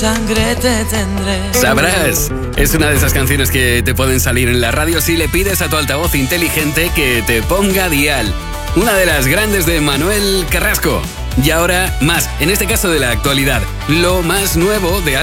Sangre te tendré. Sabrás, es una de esas canciones que te pueden salir en la radio si le pides a tu altavoz inteligente que te ponga dial. Una de las grandes de Manuel Carrasco. Y ahora más, en este caso de la actualidad, lo más nuevo de